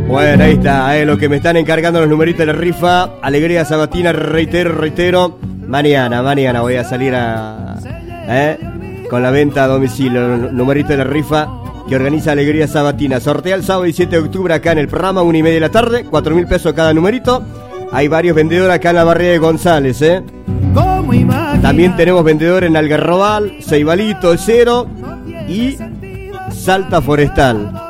Bueno, ahí está, lo que me están encargando los numeritos de la rifa. Alegría Sabatina, reitero. Mañana voy a salir con la venta a domicilio. Numerito de la rifa que organiza Alegría Sabatina. Sortea el sábado 17 de octubre acá en el programa, 1:30 de la tarde, 4.000 pesos cada numerito. Hay varios vendedores acá en la barriada de González, También tenemos vendedores en Algarrobal, Ceibalito, Cero y Salta Forestal.